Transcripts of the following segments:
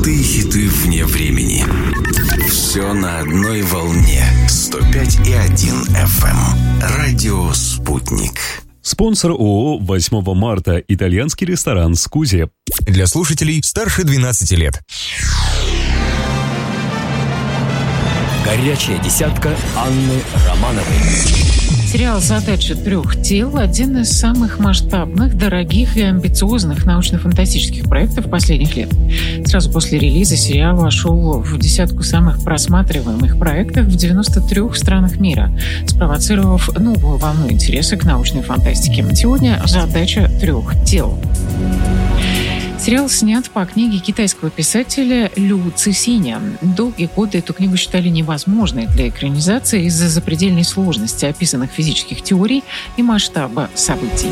Крутые хиты вне времени. Все на одной волне. 105,1 FM. Радио «Спутник». Спонсор ООО «8 марта». Итальянский ресторан «Скузи». Для слушателей старше 12 лет. Горячая десятка Анны Романовой. Сериал «Задача трех тел» – один из самых масштабных, дорогих и амбициозных научно-фантастических проектов последних лет. Сразу после релиза сериал вошел в десятку самых просматриваемых проектов в 93 странах мира, спровоцировав новую волну интереса к научной фантастике. Сегодня «Задача трех тел». Сериал снят по книге китайского писателя Лю Цисиня. Долгие годы эту книгу считали невозможной для экранизации из-за запредельной сложности описанных физических теорий и масштаба событий.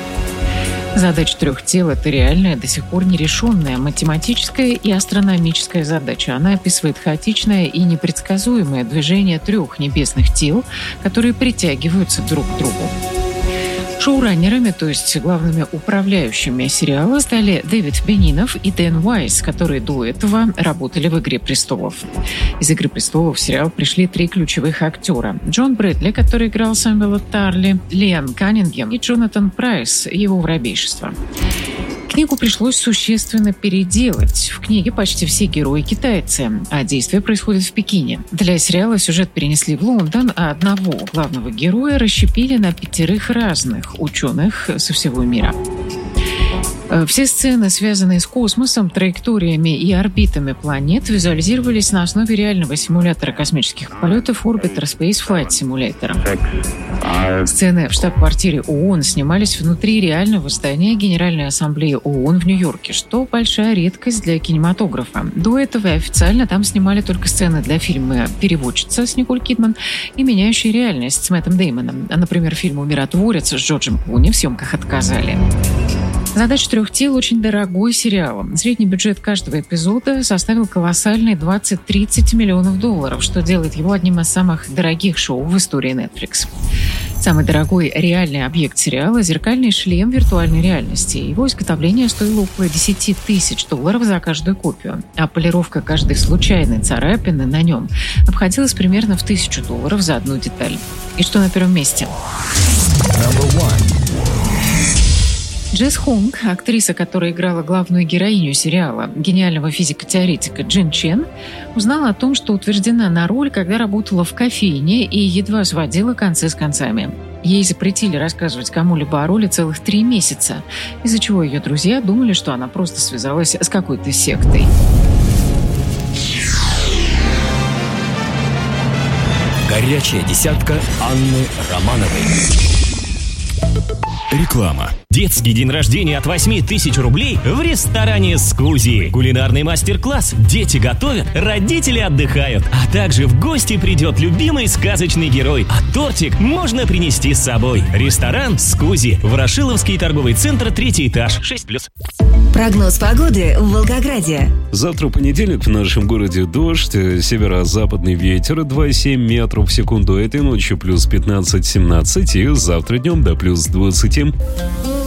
Задача трех тел – это реальная, до сих пор нерешенная математическая и астрономическая задача. Она описывает хаотичное и непредсказуемое движение трех небесных тел, которые притягиваются друг к другу. Шоураннерами, то есть главными управляющими сериала, стали Дэвид Бенинов и Дэн Уайс, которые до этого работали в «Игре престолов». Из «Игры престолов» в сериал пришли 3 ключевых актера. Джон Брэдли, который играл Сэмюэла Тарли, Лиам Каннингем и Джонатан Прайс, его воробейшество. Книгу пришлось существенно переделать. В книге почти все герои китайцы, а действие происходит в Пекине. Для сериала сюжет перенесли в Лондон, а одного главного героя расщепили на 5 разных ученых со всего мира. Все сцены, связанные с космосом, траекториями и орбитами планет, визуализировались на основе реального симулятора космических полетов Orbiter Space Flight Simulator. Сцены в штаб-квартире ООН снимались внутри реального здания Генеральной Ассамблеи ООН в Нью-Йорке, что большая редкость для кинематографа. До этого официально там снимали только сцены для фильма «Переводчица» с Николь Кидман и «Меняющая реальность» с Мэттом Деймоном. Например, фильму «Миротворец» с Джорджем Клуни в съемках отказали. «Задача трех тел» – очень дорогой сериал. Средний бюджет каждого эпизода составил колоссальные $20-30 миллионов, что делает его одним из самых дорогих шоу в истории Netflix. Самый дорогой реальный объект сериала – зеркальный шлем виртуальной реальности. Его изготовление стоило около $10 тысяч за каждую копию, а полировка каждой случайной царапины на нем обходилась примерно в $1000 за одну деталь. И что на первом месте? Джесс Хонг, актриса, которая играла главную героиню сериала, гениального физико-теоретика Джин Чен, узнала о том, что утверждена на роль, когда работала в кофейне и едва сводила концы с концами. Ей запретили рассказывать кому-либо о роли целых 3 месяца, из-за чего ее друзья думали, что она просто связалась с какой-то сектой. Горячая десятка Анны Романовой. Реклама. Детский день рождения от 8000 рублей в ресторане «Скузи». Кулинарный мастер-класс. Дети готовят, родители отдыхают. А также в гости придет любимый сказочный герой. А тортик можно принести с собой. Ресторан «Скузи». Ворошиловский торговый центр, 3-й этаж, 6+. Прогноз погоды в Волгограде. Завтра понедельник, в нашем городе дождь, северо-западный ветер 2,7 метров в секунду. Этой ночью плюс 15-17 и завтра днем до плюс 20.